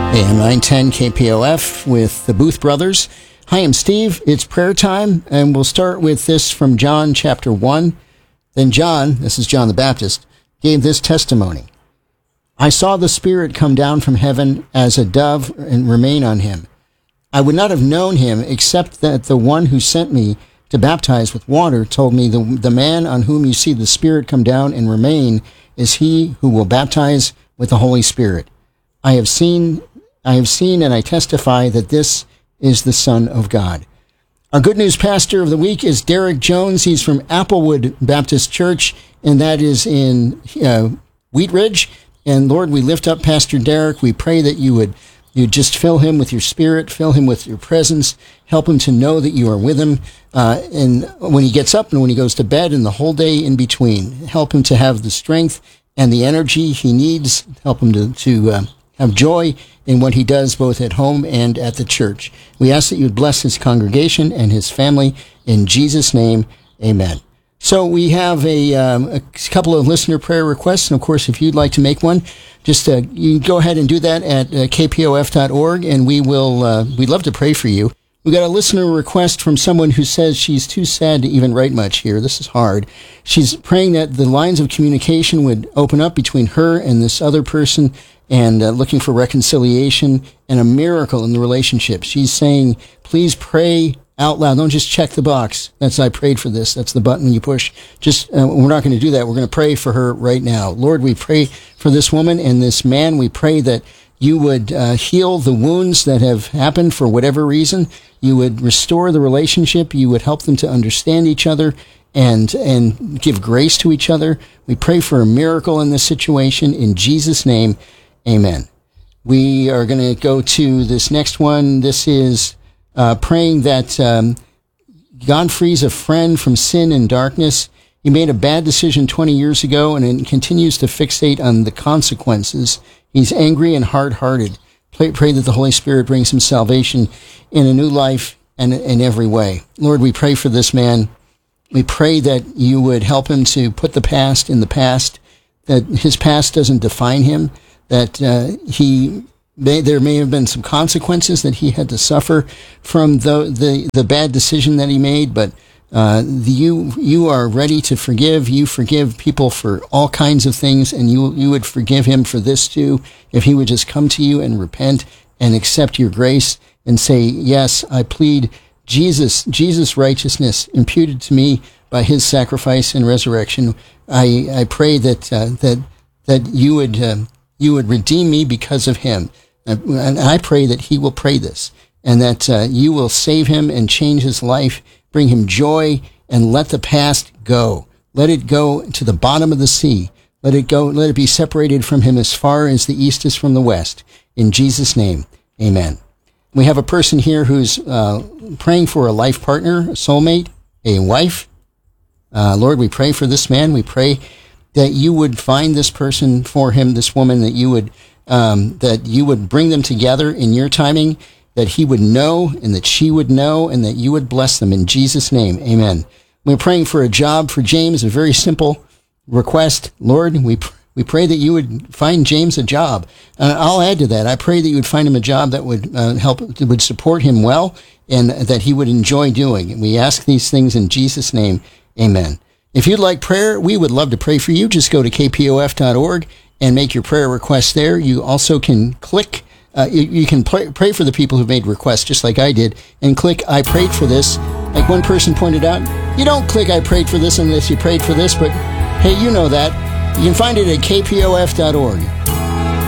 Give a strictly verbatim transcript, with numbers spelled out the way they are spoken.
A M nine ten K P O F with the Booth Brothers. Hi, I'm Steve. It's prayer time, and we'll start with this from John chapter one. Then John, this is John the Baptist, gave this testimony. I saw the Spirit come down from heaven as a dove and remain on him. I would not have known him except that the one who sent me to baptize with water told me, the, the man on whom you see the Spirit come down and remain is he who will baptize with the Holy Spirit. I have seen, I have seen and I testify that this is the Son of God. Our good news pastor of the week is Derek Jones. He's from Applewood Baptist Church, and that is in uh, Wheat Ridge. And Lord, we lift up Pastor Derek. We pray that you would you just fill him with your Spirit, fill him with your presence, help him to know that you are with him, uh, and when he gets up and when he goes to bed and the whole day in between, help him to have the strength and the energy he needs, help him to, to uh, have joy in what he does both at home and at the church. We ask that you would bless his congregation and his family. In Jesus' name, amen. So we have a, um, a couple of listener prayer requests, and of course, if you'd like to make one, just uh, you can go ahead and do that at uh, k p o f dot org, and we will. Uh, we'd love to pray for you. We got a listener request from someone who says she's too sad to even write much here. This is hard. She's praying that the lines of communication would open up between her and this other person, and uh, looking for reconciliation and a miracle in the relationship. She's saying, please pray out loud. Don't just check the box. That's, I prayed for this. That's the button you push. Just, uh, we're not going to do that. We're going to pray for her right now. Lord, we pray for this woman and this man. We pray that you would uh, heal the wounds that have happened for whatever reason. You would restore the relationship. You would help them to understand each other and and give grace to each other. We pray for a miracle in this situation. In Jesus' name, amen. We are going to go to this next one. This is uh, praying that um, God frees a friend from sin and darkness. He made a bad decision twenty years ago and it continues to fixate on the consequences. He's angry and hard-hearted. Pray, pray that the Holy Spirit brings him salvation in a new life and in every way. Lord, we pray for this man. We pray that you would help him to put the past in the past, that his past doesn't define him, that uh, he may, there may have been some consequences that he had to suffer from the the, the bad decision that he made, but uh, the, you you are ready to forgive. You forgive people for all kinds of things, and you you would forgive him for this too, if he would just come to you and repent and accept your grace and say, yes, I plead Jesus, Jesus' righteousness imputed to me by his sacrifice and resurrection. I I pray that uh, that that you would uh, you would redeem me because of him, and I pray that he will pray this, and that uh, you will save him and change his life, bring him joy, and let the past go. Let it go to the bottom of the sea. Let it go. Let it be separated from him as far as the east is from the west. In Jesus' name, amen. We have a person here who's uh, praying for a life partner, a soulmate, a wife. Uh, Lord, we pray for this man. We pray that you would find this person for him, this woman, that you would um, that you would bring them together in your timing, that he would know and that she would know, and that you would bless them in Jesus' name. Amen. We're praying for a job for James, a very simple request. Lord, we pray. We pray that you would find James a job. Uh, I'll add to that. I pray that you would find him a job that would uh, help, that would support him well, and that he would enjoy doing. We ask these things in Jesus' name. Amen. If you'd like prayer, we would love to pray for you. Just go to k p o f dot org and make your prayer request there. You also can click, uh, you, you can pray, pray for the people who made requests, just like I did, and click I prayed for this. Like one person pointed out, you don't click I prayed for this unless you prayed for this, but hey, you know that. You can find it at k p o f dot org.